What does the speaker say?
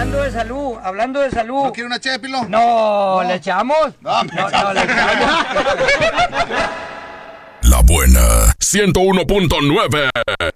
hablando de salud. ¿No quiere una ché, Pilón? No, ¿le echamos? No, le echamos. La buena 101.9.